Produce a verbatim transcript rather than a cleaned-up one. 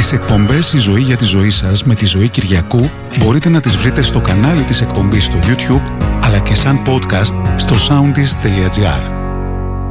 Τις εκπομπές «Η ζωή για τη ζωή σας» με τη Ζωή Κυριακού μπορείτε να τις βρείτε στο κανάλι της εκπομπής στο YouTube, αλλά και σαν podcast στο soundis τελεία gr.